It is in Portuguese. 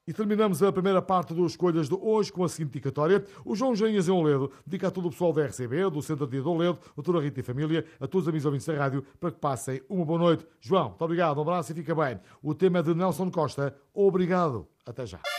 E terminamos a primeira parte dos Escolhas de hoje com a seguinte dedicatória. O João Jainhas em Oledo dedica a todo o pessoal da RCB, do Centro de Dia de Oledo, a toda a Rita e família, a todos os amigos ouvintes da rádio, para que passem uma boa noite. João, muito obrigado, um abraço e fica bem. O tema é de Nelson Costa. Obrigado. Até já.